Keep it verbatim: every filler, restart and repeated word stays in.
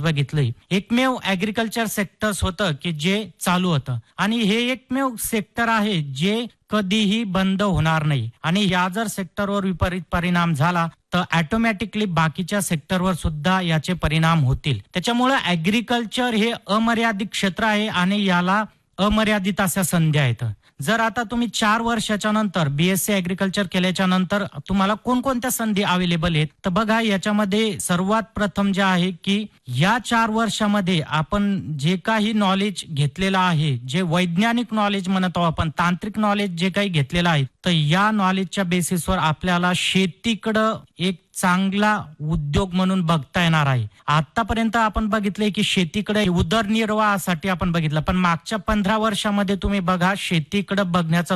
बघितलंय. एकमेव agriculture sectors होतं की जे चालू होतं आणि हे एकमेव सेक्टर आहे जे कधीही बंद होणार नाही. आणि या जर सेक्टरवर विपरीत परिणाम झाला तर ऑटोमॅटिकली बाकीच्या सेक्टरवर सुद्धा याचे परिणाम होतील. त्याच्यामुळे ऍग्रिकल्चर हे अमर्यादित क्षेत्र आहे आणि याला अमर्यादित अशा संधी आहेत. जर आता तुम्ही चार वर्षाच्या नंतर बीएससी ऍग्रिकल्चर केल्याच्या नंतर तुम्हाला कोणकोणत्या संधी अवेलेबल आहेत तर बघा, याच्यामध्ये सर्वात प्रथम जे आहे की या चार वर्षामध्ये आपण जे काही नॉलेज घेतलेलं आहे, जे वैज्ञानिक नॉलेज म्हणतो आपण, तांत्रिक नॉलेज जे काही घेतलेलं आहे, तर या नॉलेजच्या बेसिसवर आपल्याला शेतीकडं एक चांगला उद्योग म्हणून बघता येणार आहे. आतापर्यंत आपण बघितले की शेतीकडे उदरनिर्वाहासाठी आपण बघितलं, पण मागच्या पंधरा वर्षामध्ये तुम्ही बघा शेतीकडे बघण्याचा